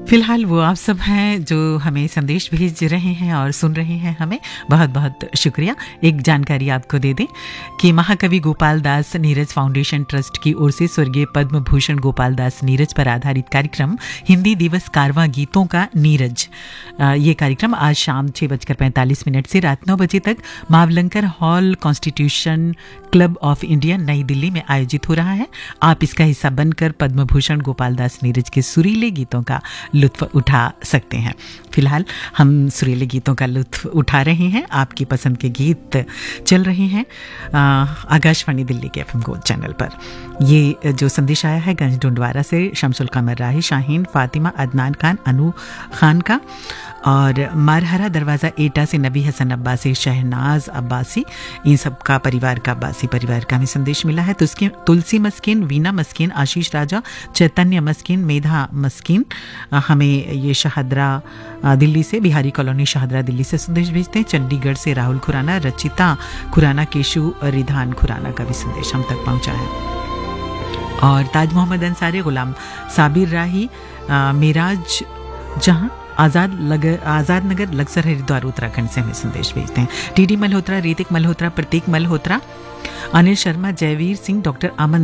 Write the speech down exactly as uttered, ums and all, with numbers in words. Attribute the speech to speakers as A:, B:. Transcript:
A: फिलहाल वो आप सब हैं जो हमें संदेश भेज रहे हैं और सुन रहे हैं हमें, बहुत बहुत शुक्रिया। एक जानकारी आपको दे दें कि महाकवि गोपाल दास नीरज फाउंडेशन ट्रस्ट की ओर से स्वर्गीय पद्म भूषण गोपाल दास नीरज पर आधारित कार्यक्रम हिंदी दिवस कारवां गीतों का नीरज, ये कार्यक्रम आज शाम छः बजकर पैंतालीस मिनट से रात नौ बजे तक Mavalankar hall constitution club of India नई दिल्ली में आयोजित हो रहा है। आप इसका हिस्सा बनकर पद्म भूषण गोपाल दास नीरज के सुरीले गीतों का लुत्फ उठा सकते हैं। फिलहाल हम सुरीले गीतों का लुत्फ उठा रहे हैं, आपकी पसंद के गीत चल रहे हैं आकाशवाणी दिल्ली के एफएम गोल्ड चैनल पर। ये जो संदेश आया है गंज डुंडवारा से शमसुल कमर राही, शाहीन, फातिमा, अदनान खान, अनु खान का, और मारहरा दरवाज़ा एटा से नबी हसन अब्बासी, शहनाज अब्बासी, इन सब का परिवार का अब्बासी परिवार का हमें संदेश मिला है। तो उसके तुलसी मस्किन, वीना मस्किन, आशीष राजा, चैतन्य मस्किन, मेधा मस्किन हमें ये शहादरा दिल्ली से, बिहारी कॉलोनी शहादरा दिल्ली से संदेश भेजते हैं। चंडीगढ़ से राहुल खुराना, रचिता खुराना, केशु रिधान खुराना का भी संदेश हम तक पहुंचा है। और ताज मोहम्मद अंसारी, गुलाम साबिर राही, मिराज जहां, आजाद लग आजाद नगर लक्सर हरिद्वार उत्तराखंड से हमें संदेश भेजते हैं। टीडी मल्होत्रा, रीतिक मल्होत्रा, प्रतीक मल्होत्रा, अनिल शर्मा, जयवीर सिंह, डॉक्टर अमन